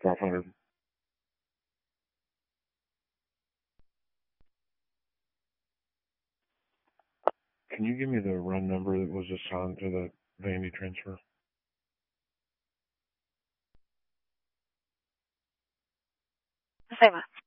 1200. Can you give me the run number that was assigned to the Vandy transfer? Say what?